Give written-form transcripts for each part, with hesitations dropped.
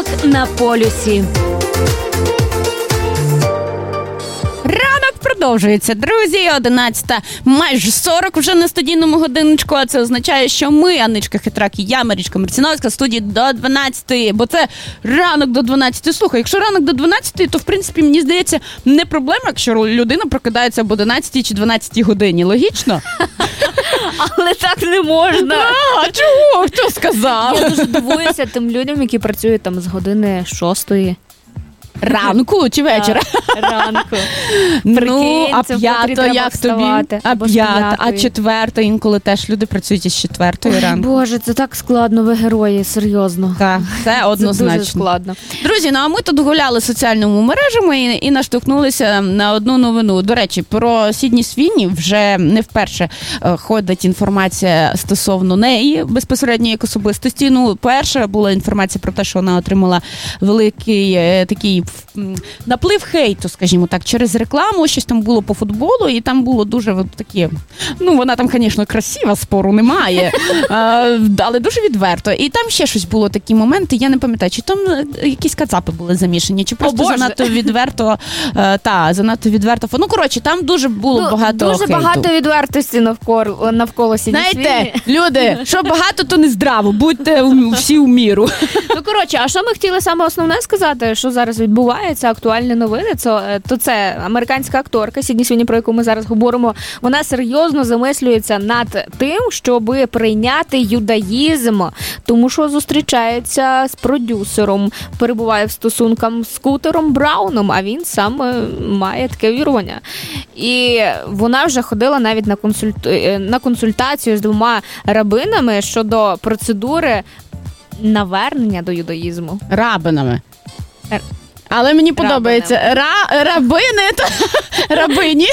Ранок на полюсі. Ранок продовжується, друзі. 11:40 майже 40 вже на студійному годиночку. А це означає, що ми, Анничка Хитрак і я, Марічка Марціновська, в студії до 12:00. Бо це ранок до 12:00. Слухай, якщо ранок до 12:00, то, в принципі, мені здається, не проблема, якщо людина прокидається об 11 чи 12 годині. Логічно? Але так не можна. А чого? Хто сказав? Я дуже дивуюся тим людям, які працюють там з години 6 ранку чи вечора? Ранку. Ну, а Прикинь, п'ята, як тобі? А п'ята, а четверта, інколи теж люди працюють із 4 ранку. Боже, це так складно, ви герої, серйозно. Так, це однозначно. Це дуже складно. Друзі, ну а ми тут гуляли соціальними мережами і наштовхнулися на одну новину. До речі, про Сідні Свінні вже не вперше ходить інформація стосовно неї, безпосередньо як особистості. Ну, перша була інформація про те, що вона отримала великий такий наплив хейту, скажімо так, через рекламу, щось там було по футболу, і там було дуже такі, ну, вона там, звісно, красива, спору немає, але дуже відверто. І там ще щось було, такі моменти, я не пам'ятаю, чи там якісь кацапи були замішані, чи просто занадто відверто, занадто відверто. Ну, коротше, там дуже було багато дуже хейту. багато відвертості навколо Сідні Свінні. Знаєте, люди, що багато, то не здраво, будьте всі у міру. Ну, коротше, а що ми хотіли саме основне сказати, що зараз відбувається, актуальні новини, то це американська акторка Сідні Свінні, про яку ми зараз говоримо, вона серйозно замислюється над тим, щоб прийняти юдаїзм, тому що зустрічається з продюсером, перебуває в стосунках з Скутером Брауном, а він сам має таке вірування. І вона вже ходила навіть на консультацію з 2 рабинами щодо процедури навернення до юдаїзму. Рабинами. Але мені подобається рабини та рабині.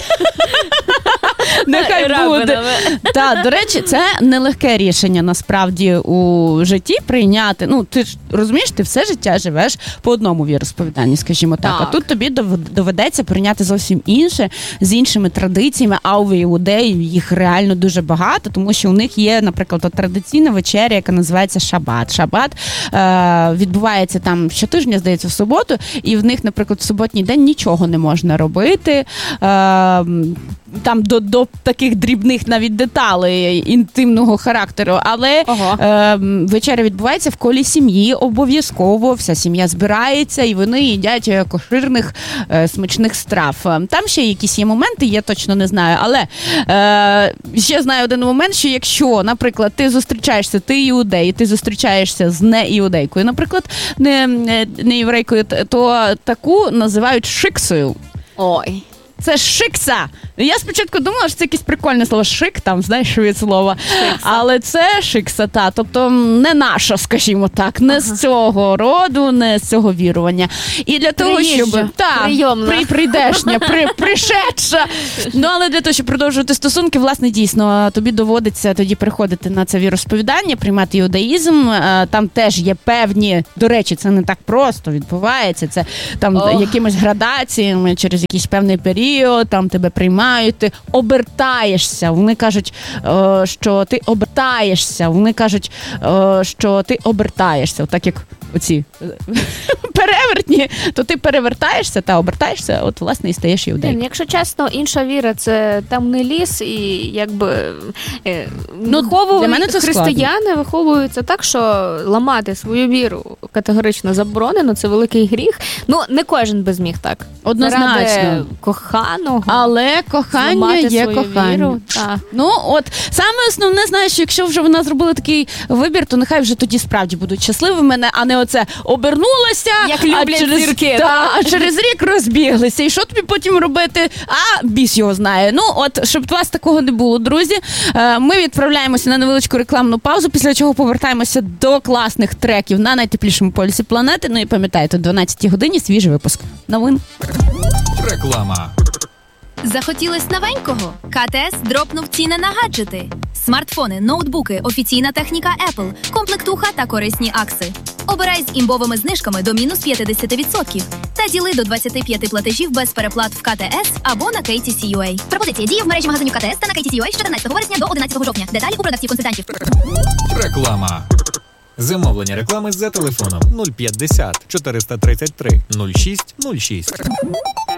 Нехай буде. Так, до речі, це нелегке рішення насправді у житті прийняти. Ну, ти ж розумієш, ти все життя живеш по одному віросповіданні, скажімо так. А тут тобі доведеться прийняти зовсім інше, з іншими традиціями, а у іудеїв їх реально дуже багато, тому що у них є, наприклад, традиційна вечеря, яка називається шабат. Шабат відбувається там щотижня, здається, в суботу, і в них, наприклад, в суботній день нічого не можна робити. Там до таких дрібних навіть деталей інтимного характеру, але вечеря відбувається в колі сім'ї, обов'язково вся сім'я збирається і вони їдять кошерних смачних страв. Там ще якісь є моменти, я точно не знаю, але ще знаю один момент, що якщо, наприклад, ти зустрічаєшся, ти іудей, ти зустрічаєшся з неіудейкою, наприклад, не єврейкою, то таку називають шиксою. Ой. Це шикса. Я спочатку думала, що це якесь прикольне слово шик, там, знаєш, від слова. Шикса. Але це шикса, тобто не наша, скажімо так, не з цього роду, не з цього вірування. І для того, щоб... Прийдешня, пришедша. Ну, але для того, щоб продовжувати стосунки, власне, дійсно, тобі доводиться тоді приходити на це віросповідання, приймати іудаїзм. Там теж є певні, до речі, це не так просто відбувається, це там якимись градаціями, через якийсь певний період, там тебе приймають, ти обертаєшся. Вони кажуть, що ти обертаєшся. Вони кажуть, що ти обертаєшся. Отак як оці перевертні, то ти перевертаєшся та обертаєшся, от, власне, і стаєш іудейкою. Якщо чесно, інша віра – це темний ліс, і якби християни виховуються так, що ламати свою віру категорично заборонено, це великий гріх. Ну, не кожен би зміг так. Однозначно. Заради коханого. Але кохання є кохання. Віру. Ну, от, саме основне, знаєш, що якщо вже вона зробила такий вибір, то нехай вже тоді справді будуть щасливими, а не оце обернулася, як люблять зірки. А через рік розбіглися. І що тобі потім робити? А біс його знає. Ну, от, щоб у вас такого не було, друзі, ми відправляємося на невеличку рекламну паузу, після чого повертаємося до класних треків на найтеплішому полюсі планети. Ну і пам'ятайте, о 12-й годині свіжий випуск новин. Реклама. Захотілось новенького? КТС дропнув ціни на гаджети. Смартфони, ноутбуки, офіційна техніка Apple, комплектуха та корисні акси. Обирай з імбовими знижками до мінус 50% та діли до 25 платежів без переплат в КТС або на KTC.UA. Пропозиція діє в мережі магазинів КТС та на KTC.UA з 14 вересня до 11 жовтня. Деталі у продавців-консультантів. Реклама. Замовлення реклами за телефоном 050 433 06 06.